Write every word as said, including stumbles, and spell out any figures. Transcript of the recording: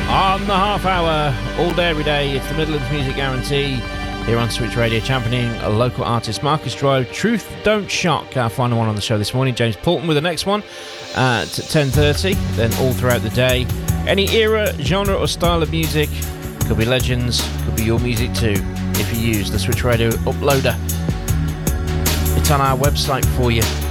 On the half hour, all day, every day, it's the Midlands Music Guarantee here on Switch Radio, championing a local artist. Marcus Drive, Truth Don't Shock, our final one on the show this morning. James Poulton with the next one at ten thirty, then all throughout the day. Any era, genre or style of music, could be legends, could be your music too, if you use the Switch Radio uploader. It's on our website for you.